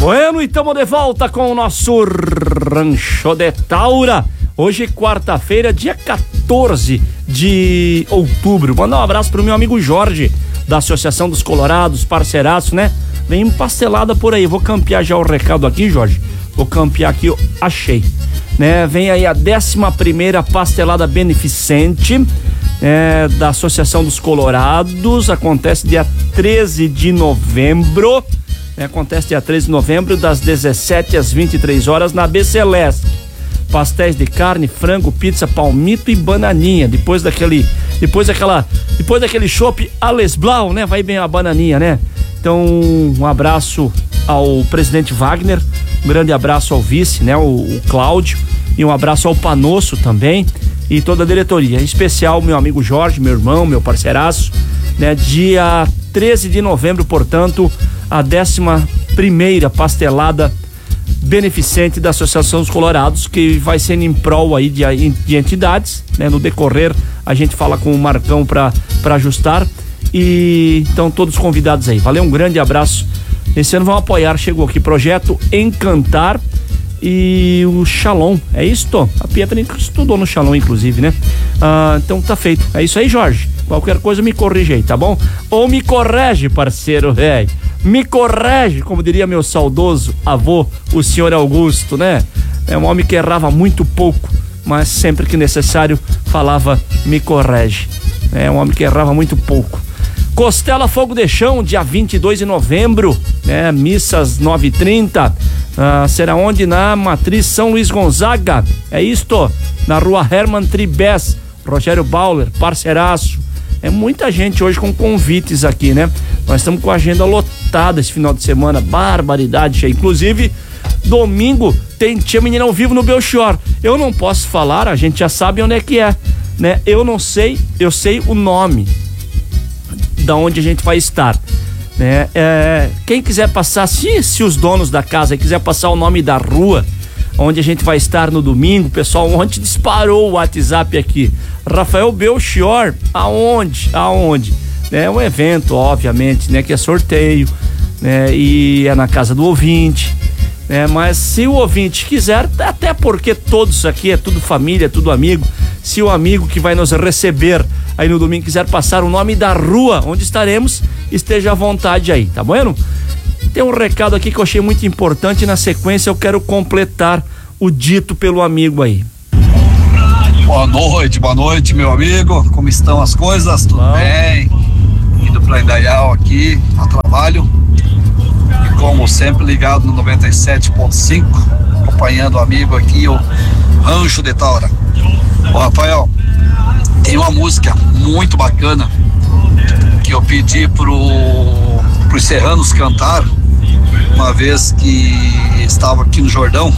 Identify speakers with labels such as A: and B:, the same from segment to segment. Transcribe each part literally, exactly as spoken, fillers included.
A: Bueno, e estamos de volta com o nosso Rancho de Taura. Hoje, quarta-feira, dia quatorze de outubro. Mandar um abraço pro meu amigo Jorge, da Associação dos Colorados, parceiraço, né? Vem pastelada por aí. Vou campear já o recado aqui, Jorge. Vou campear aqui, eu achei. Né? Vem aí a décima primeira pastelada beneficente é, da Associação dos Colorados. Acontece dia treze de novembro. É, acontece dia treze de novembro, das dezessete às vinte e três horas, na B Celeste. Pastéis de carne, frango, pizza, palmito e bananinha. Depois daquele, depois daquela, depois daquele chopp Ales Blau, né? Vai bem a bananinha, né? Então, um abraço ao presidente Wagner, um grande abraço ao vice, né? O, o Cláudio, e um abraço ao Panosso também e toda a diretoria. Em especial, meu amigo Jorge, meu irmão, meu parceiraço, né? Dia treze de novembro, portanto, a décima primeira pastelada beneficente da Associação dos Colorados, que vai sendo em prol aí de, de entidades, né? No decorrer a gente fala com o Marcão para para ajustar, e então todos convidados aí. Valeu, um grande abraço. Esse ano vão apoiar, chegou aqui, Projeto Encantar e o Shalom, é isso, Tô? A Pietra estudou no Shalom, inclusive, né? Ah, então tá feito, é isso aí, Jorge. Qualquer coisa me corrige aí, tá bom? Ou me corrige, parceiro, velho. Me corrige, como diria meu saudoso avô, o senhor Augusto, né? É um homem que errava muito pouco, mas sempre que necessário falava me corrige. É um homem que errava muito pouco. Costela Fogo de Chão, dia vinte e dois de novembro, né? Missas nove e trinta. Ah, será onde? Na Matriz São Luís Gonzaga. É isto? Na rua Herman Tribes. Rogério Bauer, parceiraço. É muita gente hoje com convites aqui, né? Nós estamos com a agenda lotada esse final de semana, barbaridade, cheia. Inclusive, domingo tem Tia Menina ao vivo no Belchior. Eu não posso falar, a gente já sabe onde é que é, né? Eu não sei, eu sei o nome da onde a gente vai estar, né? É, quem quiser passar, se, se os donos da casa quiser passar o nome da rua onde a gente vai estar no domingo, pessoal, ontem disparou o WhatsApp aqui. Rafael Belchior, aonde? Aonde? É um evento, obviamente, né? Que é sorteio, né? E é na casa do ouvinte, né? Mas se o ouvinte quiser, até porque todos aqui é tudo família, é tudo amigo, se o amigo que vai nos receber aí no domingo quiser passar o nome da rua onde estaremos, esteja à vontade aí, tá bueno? Tem um recado aqui que eu achei muito importante, e na sequência eu quero completar o dito pelo amigo aí.
B: Boa noite, boa noite, meu amigo. Como estão as coisas? Tudo Bom. bem? Indo para Indaial aqui, a trabalho. E como sempre, ligado no noventa e sete ponto cinco, acompanhando o amigo aqui, o Rancho de Taura. Ô, Rafael, tem uma música muito bacana que eu pedi pro, pros serranos cantar uma vez que estava aqui no Jordão,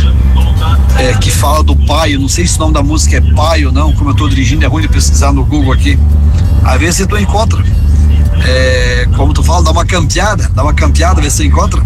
B: é, que fala do Paio. Não sei se o nome da música é Paio ou não, como eu estou dirigindo é ruim de pesquisar no Google aqui. Às vezes tu encontra, é, como tu fala, dá uma campeada, dá uma campeada, vê se você encontra,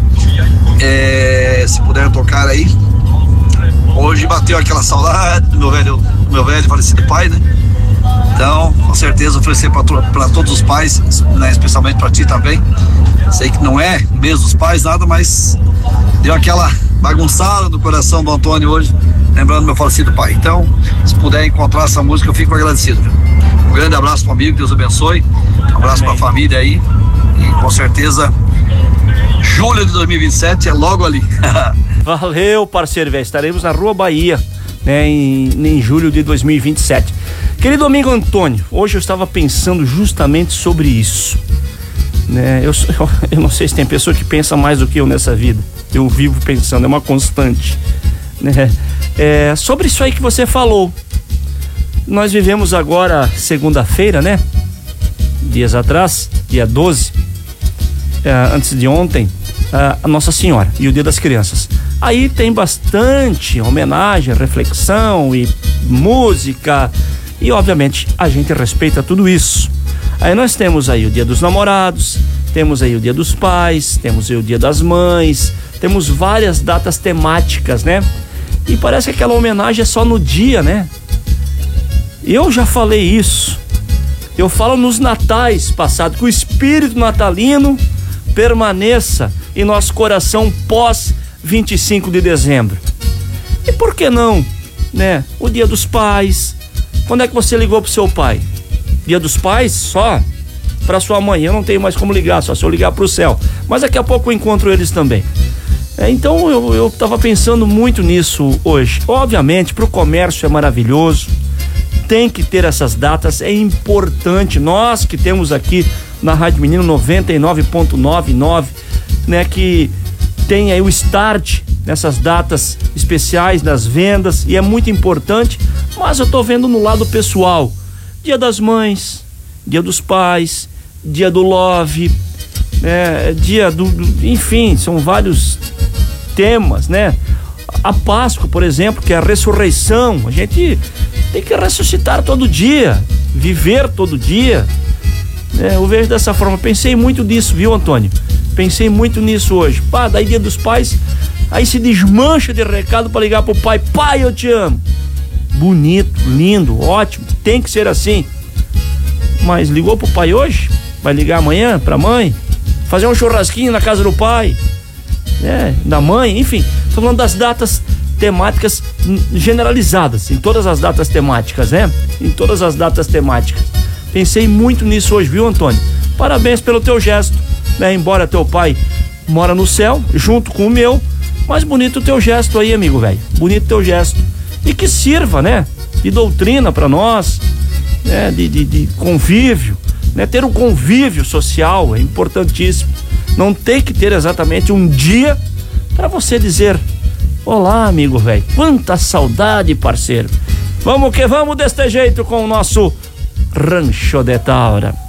B: é, se puder tocar aí. Hoje bateu aquela saudade do meu velho, do meu velho falecido pai, né? Então, com certeza oferecer para todos os pais, né, especialmente para ti também. Sei que não é mês dos pais, nada, mas deu aquela bagunçada no coração do Antônio hoje, lembrando meu falecido pai. Então, se puder encontrar essa música, eu fico agradecido. Um grande abraço pro amigo, Deus abençoe. Um abraço para a família aí. E com certeza, julho de dois mil e vinte e sete é logo ali.
A: Valeu, parceiro, velho. Estaremos na Rua Bahia, né, em, em julho de dois mil e vinte e sete. Querido amigo Antônio, hoje eu estava pensando justamente sobre isso, né? Eu, eu, eu não sei se tem pessoa que pensa mais do que eu nessa vida. Eu vivo pensando, é uma constante, né? É, sobre isso aí que você falou. Nós vivemos agora segunda-feira, né? Dias atrás, dia doze, é, antes de ontem, a Nossa Senhora e o Dia das Crianças. Aí tem bastante homenagem, reflexão e música, e obviamente a gente respeita tudo isso. Aí nós temos aí o Dia dos Namorados, temos aí o Dia dos Pais, temos aí o Dia das Mães, temos várias datas temáticas, né? E parece que aquela homenagem é só no dia, né? Eu já falei isso. Eu falo nos natais passados, que o espírito natalino permaneça em nosso coração pós vinte e cinco de dezembro. E por que não, né? O Dia dos Pais. Quando é que você ligou pro seu pai? Dia dos Pais só para sua mãe. Eu não tenho mais como ligar, só se eu ligar pro céu. Mas daqui a pouco eu encontro eles também. É, então eu, eu tava pensando muito nisso hoje. Obviamente, pro comércio é maravilhoso. Tem que ter essas datas, é importante. Nós que temos aqui na Rádio Menino noventa e nove ponto noventa e nove, né, que tem aí o start nessas datas especiais das vendas, e é muito importante, mas eu tô vendo no lado pessoal. Dia das Mães, Dia dos Pais, Dia do Love, é, Dia do, do... Enfim, são vários temas, né? A Páscoa, por exemplo, que é a ressurreição. A gente tem que ressuscitar todo dia, viver todo dia. É, eu vejo dessa forma. Pensei muito nisso, viu, Antônio? Pensei muito nisso hoje. Pá, daí Dia dos Pais, aí se desmancha de recado pra ligar pro pai. Pai, eu te amo. Bonito, lindo, ótimo, tem que ser assim. Mas ligou pro pai hoje? Vai ligar amanhã pra mãe? Fazer um churrasquinho na casa do pai, né? Da mãe, enfim. Tô falando das datas temáticas generalizadas, em todas as datas temáticas, né? Em todas as datas temáticas. Pensei muito nisso hoje, viu, Antônio? Parabéns pelo teu gesto, né? Embora teu pai mora no céu, junto com o meu, mas bonito o teu gesto aí, amigo velho. Bonito o teu gesto. E que sirva, né? De doutrina pra nós, né? De, de, de convívio, né? Ter um convívio social é importantíssimo. Não tem que ter exatamente um dia pra você dizer: olá, amigo velho, quanta saudade, parceiro. Vamos que vamos deste jeito com o nosso Rancho de Taura.